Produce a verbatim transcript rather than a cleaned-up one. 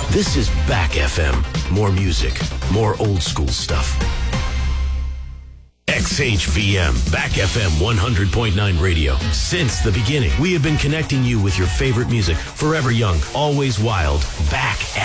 This is Back F M. More music, more old school stuff. X H V M, Back F M one hundred point nine radio. Since the beginning, we have been connecting you with your favorite music. Forever young, always wild. Back